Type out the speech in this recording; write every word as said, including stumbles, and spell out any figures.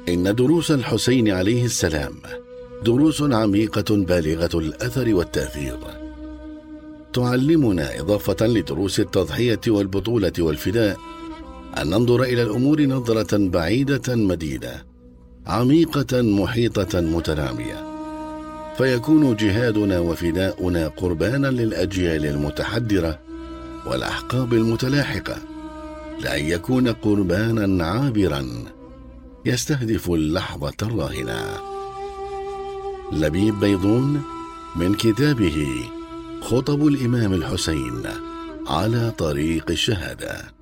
إن دروس الحسين عليه السلام دروس عميقة بالغة الأثر والتأثير، تعلمنا إضافة لدروس التضحية والبطولة والفداء أن ننظر إلى الأمور نظرة بعيدة مديدة عميقة محيطة متنامية، فيكون جهادنا وفداؤنا قربانا للأجيال المتحدرة والأحقاب المتلاحقة، لأن يكون قربانا عابرا يستهدف اللحظة الراهنة. لبيب بيضون من كتابه خطب الإمام الحسين على طريق الشهادة.